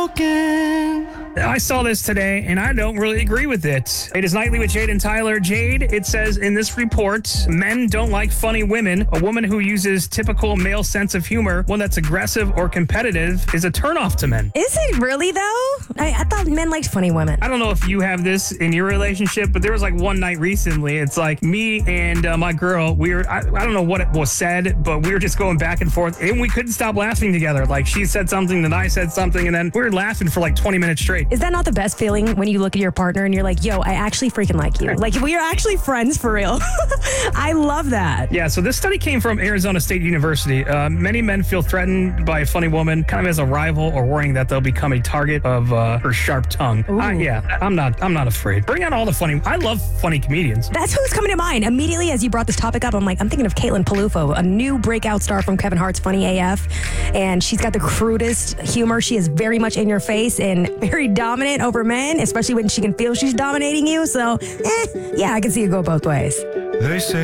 I saw this today, and I don't really agree with it. It is Nightly with Jade and Tyler. Jade, it says in this report, men don't like funny women. A woman who uses typical male sense of humor, one that's aggressive or competitive, is a turnoff to men. Is it really, though? I thought men liked funny women. I don't know if you have this in your relationship, but there was like one night recently. It's like me and my girl, I don't know what it was said, but we were just going back and forth, and we couldn't stop laughing together. Like she said something, then I said something, and then we were laughing for like 20 minutes straight. Is that not the best feeling when you look at your partner and you're like, yo, I actually freaking like you? Like, we are actually friends for real. I love that. Yeah, so this study came from Arizona State University. Many men feel threatened by a funny woman, kind of as a rival or worrying that they'll become a target of her sharp tongue. I'm not afraid. Bring out all the funny. I love funny comedians. That's who's coming to mind. Immediately as you brought this topic up, I'm thinking of Caitlin Palufo, a new breakout star from Kevin Hart's Funny AF. And she's got the crudest humor. She is very much in your face and very dominant over men, especially when she can feel she's dominating you. So, yeah, I can see it go both ways. They say